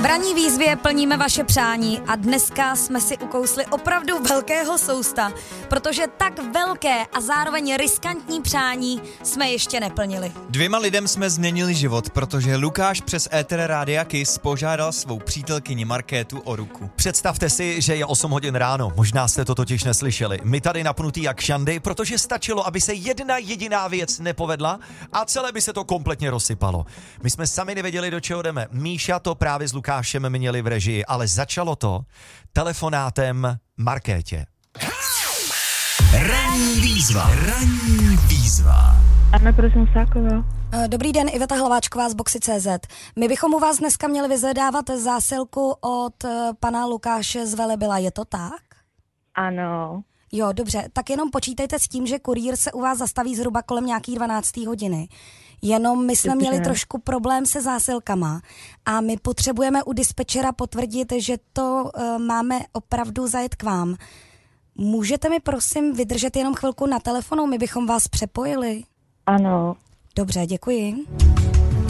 V ranní výzvě plníme vaše přání a dneska jsme si ukousli opravdu velkého sousta, protože tak velké a zároveň riskantní přání jsme ještě neplnili. 2 lidem jsme změnili život, protože Lukáš přes éter Rádia Kiss požádal svou přítelkyni Markétu o ruku. Představte si, že je 8 hodin ráno, možná jste to totiž neslyšeli. My tady napnutý jak šandy, protože stačilo, aby se jedna jediná věc nepovedla a celé by se to kompletně rozsypalo. My jsme sami nevěděli, do čeho jdeme. Míša to právě s Lukášem měli v režii, ale začalo to telefonátem Markétě. Ranní výzva. Anna Krosnusáková. Dobrý den, Iveta Hlaváčková z Boxy.cz. My bychom u vás dneska měli vyzvedávat zásilku od pana Lukáše z Velebila, je to tak? Ano. Jo, dobře, tak jenom počítejte s tím, že kurýr se u vás zastaví zhruba kolem nějaký 12. hodiny. Jenom my jsme měli trošku problém se zásilkama a my potřebujeme u dispečera potvrdit, že to máme opravdu zajet k vám. Můžete mi prosím vydržet jenom chvilku na telefonu, my bychom vás přepojili? Ano. Dobře, děkuji.